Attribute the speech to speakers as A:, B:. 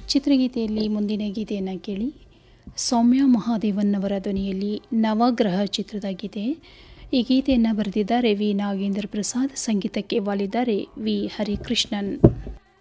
A: ಚಿತ್ರಗೀತೆಯಲ್ಲಿ ಮುಂದಿನ ಗೀತೆಯನ್ನು ಕೇಳಿ. ಸೌಮ್ಯ ಮಹಾದೇವನ್ ಅವರ ಧ್ವನಿಯಲ್ಲಿ ನವಗ್ರಹ ಚಿತ್ರದ ಗೀತೆ. ಈ ಗೀತೆಯನ್ನು ಬರೆದಿದ್ದಾರೆ ವಿ ನಾಗೇಂದ್ರ ಪ್ರಸಾದ್, ಸಂಗೀತಕ್ಕೆ ವಾಲಿದ್ದಾರೆ ವಿ ಹರಿಕೃಷ್ಣನ್.